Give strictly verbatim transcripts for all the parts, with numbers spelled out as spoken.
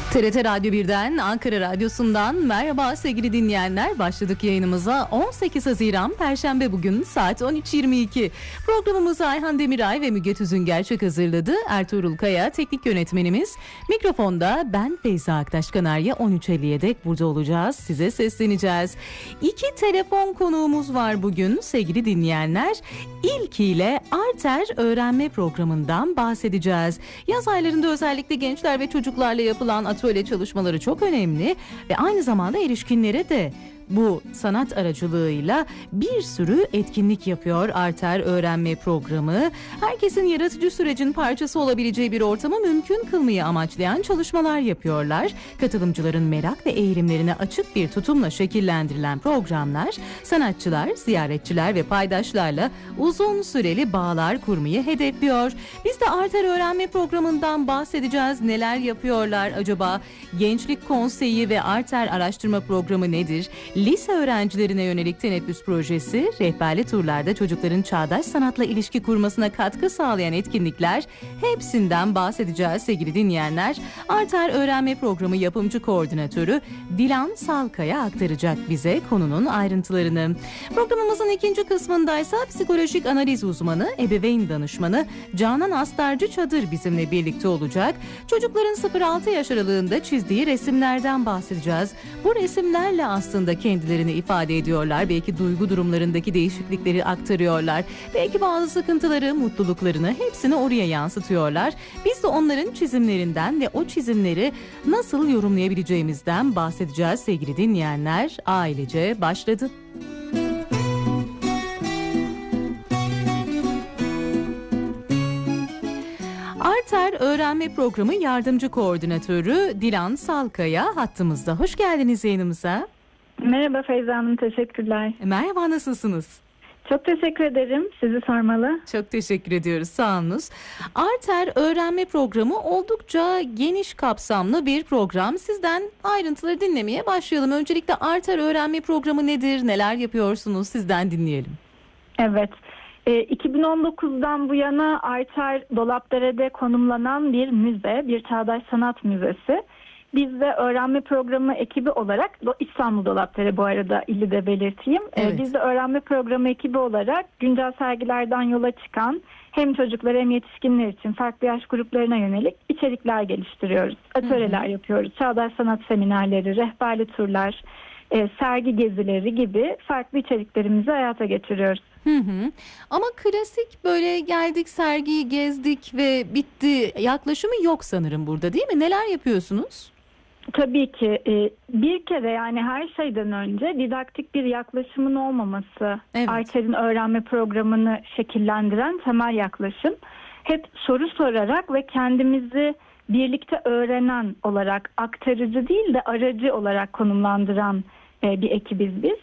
T R T Radyo birden, Ankara Radyosu'ndan merhaba sevgili dinleyenler. Başladık yayınımıza. on sekiz Haziran Perşembe bugün saat on üç yirmi iki. Programımızı Ayhan Demiray ve Müge Tüzün Gerçek hazırladı. Ertuğrul Kaya teknik yönetmenimiz. Mikrofonda ben Feyza Aktaş Kanarya. on üç elliye dek burada olacağız. Size sesleneceğiz. İki telefon konuğumuz var bugün sevgili dinleyenler. İlkiyle Arter öğrenme programından bahsedeceğiz. Yaz aylarında özellikle gençler ve çocuklarla yapılan atölye çalışmaları çok önemli ve aynı zamanda erişkinlere de bu sanat aracılığıyla bir sürü etkinlik yapıyor Arter öğrenme programı. Herkesin yaratıcı sürecin parçası olabileceği bir ortamı mümkün kılmayı amaçlayan çalışmalar yapıyorlar. Katılımcıların merak ve eğilimlerine açık bir tutumla şekillendirilen programlar, sanatçılar, ziyaretçiler ve paydaşlarla uzun süreli bağlar kurmayı hedefliyor. Biz de Arter öğrenme programından bahsedeceğiz. Neler yapıyorlar acaba? Gençlik Konseyi ve Arter araştırma programı nedir? Lise öğrencilerine yönelik teneffüs projesi, rehberli turlarda çocukların çağdaş sanatla ilişki kurmasına katkı sağlayan etkinlikler, hepsinden bahsedeceğiz sevgili dinleyenler. Arter öğrenme programı yapımcı koordinatörü Dilan Salkaya aktaracak bize konunun ayrıntılarını. Programımızın ikinci kısmındaysa psikolojik analiz uzmanı, ebeveyn danışmanı Canan Astarcı Çadır bizimle birlikte olacak. Çocukların sıfır altı yaş aralığında çizdiği resimlerden bahsedeceğiz. Bu resimlerle aslında kendilerini ifade ediyorlar. Belki duygu durumlarındaki değişiklikleri aktarıyorlar. Belki bazı sıkıntıları, mutluluklarını hepsini oraya yansıtıyorlar. Biz de onların çizimlerinden ve o çizimleri nasıl yorumlayabileceğimizden bahsedeceğiz sevgili dinleyenler. Ailece başladı. Arter öğrenme programı yardımcı koordinatörü Dilan Salkaya hattımızda. Hoş geldiniz yayınımıza. Merhaba Feyza Hanım, teşekkürler. Merhaba, nasılsınız? Çok teşekkür ederim. Sizi sormalı. Çok teşekkür ediyoruz. Sağolunuz. Arter öğrenme programı oldukça geniş kapsamlı bir program. Sizden ayrıntıları dinlemeye başlayalım. Öncelikle Arter öğrenme programı nedir? Neler yapıyorsunuz? Sizden dinleyelim. Evet. E, iki bin on dokuzdan bu yana Arter Dolapdere'de konumlanan bir müze, bir çağdaş sanat müzesi. Biz de öğrenme programı ekibi olarak, İstanbul Dolapdere bu arada ili de belirteyim. Evet. Biz de öğrenme programı ekibi olarak güncel sergilerden yola çıkan hem çocuklar hem yetişkinler için farklı yaş gruplarına yönelik içerikler geliştiriyoruz. Atölyeler hı hı. yapıyoruz. Çağdaş sanat seminerleri, rehberli turlar, e, sergi gezileri gibi farklı içeriklerimizi hayata geçiriyoruz. Hı hı. Ama klasik böyle geldik, sergiyi gezdik ve bitti yaklaşımı yok sanırım burada, değil mi? Neler yapıyorsunuz? Tabii ki bir kere, yani her şeyden önce didaktik bir yaklaşımın olmaması, evet. Arter'in öğrenme programını şekillendiren temel yaklaşım. Hep soru sorarak ve kendimizi birlikte öğrenen olarak, aktarıcı değil de aracı olarak konumlandıran bir ekibiz biz.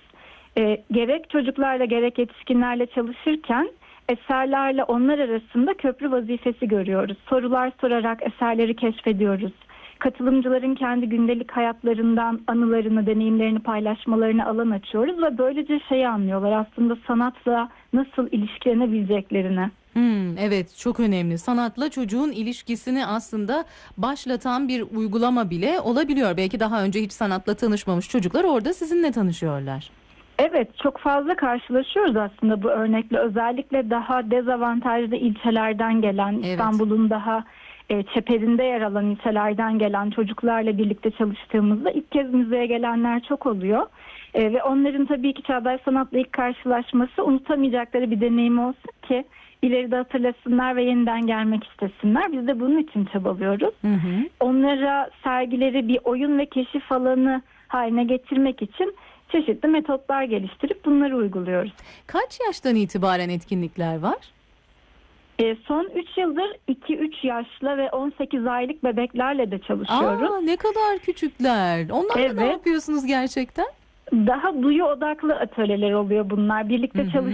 Gerek çocuklarla gerek yetişkinlerle çalışırken eserlerle onlar arasında köprü vazifesi görüyoruz. Sorular sorarak eserleri keşfediyoruz. Katılımcıların kendi gündelik hayatlarından anılarını, deneyimlerini paylaşmalarını alan açıyoruz ve böylece şeyi anlıyorlar, aslında sanatla nasıl ilişkilenebileceklerini. Hmm, evet, çok önemli. Sanatla çocuğun ilişkisini aslında başlatan bir uygulama bile olabiliyor. Belki daha önce hiç sanatla tanışmamış çocuklar orada sizinle tanışıyorlar. Evet, çok fazla karşılaşıyoruz aslında bu örnekle. Özellikle daha dezavantajlı ilçelerden gelen, evet. İstanbul'un daha e, çeperinde yer alan ilçelerden gelen çocuklarla birlikte çalıştığımızda ilk kez müzeye gelenler çok oluyor. E, ve onların tabii ki çağdaş sanatla ilk karşılaşması unutamayacakları bir deneyim olsun ki ileride hatırlasınlar ve yeniden gelmek istesinler. Biz de bunun için çabalıyoruz. Hı hı. Onlara sergileri bir oyun ve keşif alanı haline getirmek için çeşitli metotlar geliştirip bunları uyguluyoruz. Kaç yaştan itibaren etkinlikler var? E, son üç yıldır iki üç yaşlı ve on sekiz aylık bebeklerle de çalışıyoruz. Aa, ne kadar küçükler. Onlarla evet. Ne yapıyorsunuz gerçekten? Daha duyu odaklı atölyeler oluyor bunlar. Birlikte çalışıyoruz.